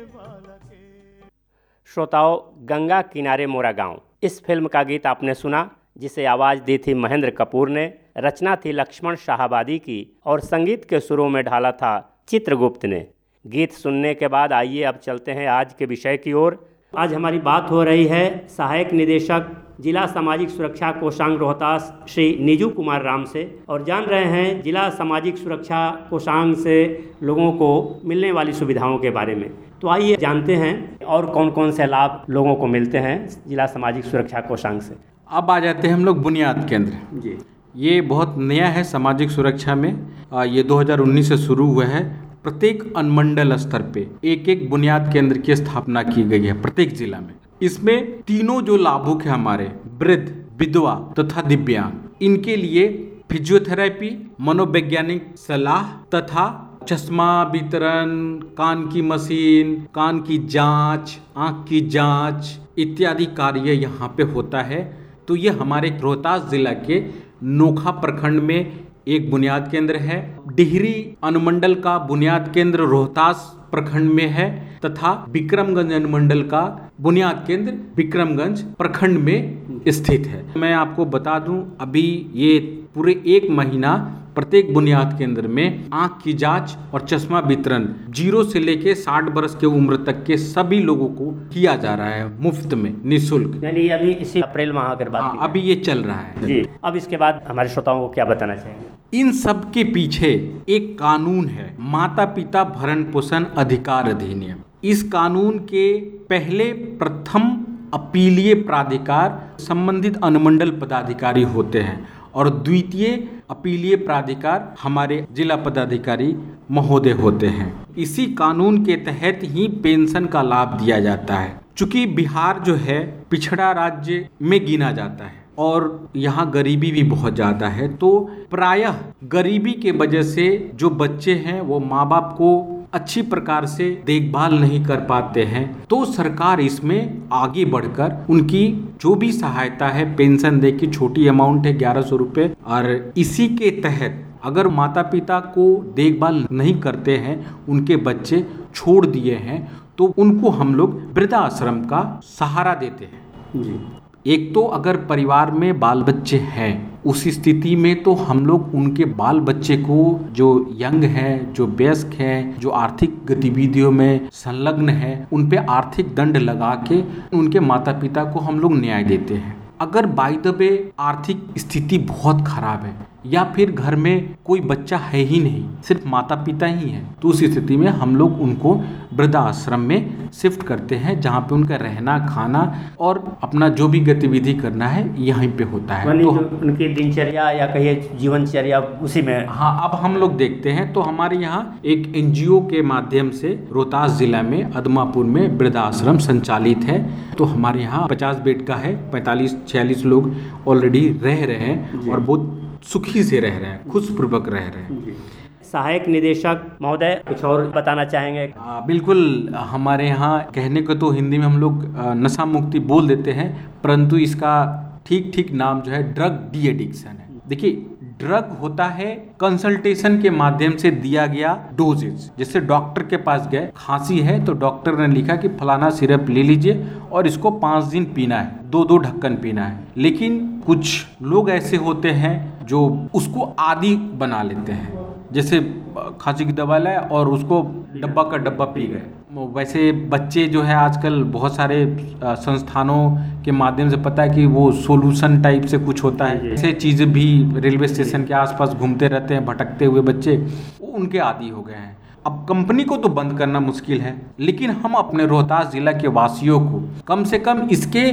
श्रोताओं, गंगा किनारे मोरा गांव, इस फिल्म का गीत आपने सुना, जिसे आवाज़ दी थी महेंद्र कपूर ने, रचना थी लक्ष्मण शाहाबादी की और संगीत के सुरों में ढाला था चित्रगुप्त ने। गीत सुनने के बाद आइए अब चलते हैं आज के विषय की ओर। आज हमारी बात हो रही है सहायक निदेशक जिला सामाजिक सुरक्षा कोषांग रोहतास श्री नीजू कुमार राम से, और जान रहे हैं जिला सामाजिक सुरक्षा कोषांग से लोगों को मिलने वाली सुविधाओं के बारे में। तो आइए जानते हैं और कौन कौन से लाभ लोगों को मिलते हैं जिला सामाजिक सुरक्षा कोषांग से। अब आ जाते हैं हम लोग बुनियाद केंद्र जी। ये बहुत नया है सामाजिक सुरक्षा में। ये 2019 से शुरू हुआ है। प्रत्येक अनुमंडल स्तर पे एक एक बुनियाद केंद्र की स्थापना की गई है प्रत्येक जिला में। इसमें तीनों जो लाभुक है हमारे वृद्ध, विधवा तथा दिव्यांग, इनके लिए फिजियोथेरेपी, मनोवैज्ञानिक सलाह तथा चश्मा वितरण, कान की मशीन, कान की जांच, आंख की जांच इत्यादि कार्य यहाँ पे होता है। तो ये हमारे रोहतास जिला के नोखा प्रखंड में एक बुनियाद केंद्र है। डिहरी अनुमंडल का बुनियाद केंद्र रोहतास प्रखंड में है तथा विक्रमगंज अनुमंडल का बुनियाद केंद्र विक्रमगंज प्रखंड में स्थित है। मैं आपको बता दूं, अभी ये पूरे एक महीना प्रत्येक बुनियाद केंद्र में आंख की जांच और चश्मा वितरण 0 से लेके 60 वर्ष के उम्र तक के सभी लोगों को किया जा रहा है मुफ्त में, निःशुल्क। यानी अभी इसी अप्रैल माह के बाद अभी ये चल रहा है जी। अब इसके बाद हमारे श्रोताओं को क्या बताना चाहेंगे? इन सब के पीछे एक कानून है, माता पिता भरण पोषण अधिकार अधिनियम। इस कानून के पहले प्रथम अपीलीय प्राधिकार संबंधित अनुमंडल पदाधिकारी होते हैं और द्वितीय अपीलीय प्राधिकार हमारे जिला पदाधिकारी महोदय होते हैं। इसी कानून के तहत ही पेंशन का लाभ दिया जाता है। चूंकि बिहार जो है पिछड़ा राज्य में गिना जाता है और यहाँ गरीबी भी बहुत ज़्यादा है, तो प्रायः गरीबी के वजह से जो बच्चे हैं वो माँ बाप को अच्छी प्रकार से देखभाल नहीं कर पाते हैं। तो सरकार इसमें आगे बढ़कर उनकी जो भी सहायता है पेंशन दे की, छोटी अमाउंट है 1100 रुपये, और इसी के तहत अगर माता पिता को देखभाल नहीं करते हैं, उनके बच्चे छोड़ दिए हैं, तो उनको हम लोग वृद्धाश्रम का सहारा देते हैं जी। एक तो अगर परिवार में बाल बच्चे हैं, उस स्थिति में तो हम लोग उनके बाल बच्चे को, जो यंग है, जो वयस्क है, जो आर्थिक गतिविधियों में संलग्न है, उन पे आर्थिक दंड लगा के उनके माता पिता को हम लोग न्याय देते हैं। अगर बाय द वे आर्थिक स्थिति बहुत खराब है या फिर घर में कोई बच्चा है ही नहीं, सिर्फ माता पिता ही हैं, तो उस स्थिति में हम लोग उनको वृद्धाश्रम में शिफ्ट करते हैं, जहाँ पे उनका रहना, खाना और अपना जो भी गतिविधि करना है यहीं पे होता है। तो उनकी दिनचर्या या कहिए जीवनचर्या उसी में। हाँ, अब हम लोग देखते हैं तो हमारे यहाँ एक NGO के माध्यम से रोहतास जिला में अदमापुर में वृद्धाश्रम संचालित है। तो हमारे यहाँ 50 बेड का है, 45-46 लोग ऑलरेडी रह रहे हैं और बहुत सुखी से रह रहे हैं, खुशपूर्वक रह रहे हैं। सहायक निदेशक महोदय कुछ और बताना चाहेंगे? बिल्कुल। हमारे यहाँ कहने को तो हिंदी में हम लोग नशा मुक्ति बोल देते हैं, परंतु इसका ठीक नाम जो है ड्रग डी एडिक्शन है। देखिए, ड्रग होता है कंसल्टेशन के माध्यम से दिया गया डोजेज। जैसे डॉक्टर के पास गए, खांसी है तो डॉक्टर ने लिखा कि फलाना सिरप ले लीजिए और इसको 5 दिन पीना है, 2-2 ढक्कन पीना है। लेकिन कुछ लोग ऐसे होते हैं जो उसको आदी बना लेते हैं, जैसे खांसी की दवा लाए और उसको डब्बा का डब्बा पी गए। वैसे बच्चे जो है आजकल बहुत सारे संस्थानों के माध्यम से पता है कि वो सोल्यूशन टाइप से कुछ होता है, ऐसे चीज़ें भी रेलवे स्टेशन के आसपास घूमते रहते हैं भटकते हुए बच्चे, उनके आदी हो गए हैं। अब कंपनी को तो बंद करना मुश्किल है, लेकिन हम अपने रोहतास जिला के वासियों को कम से कम इसके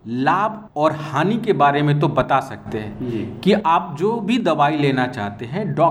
लाभ और हानि के बारे में तो बता सकते हैं कि आप जो भी दवाई लेना चाहते हैं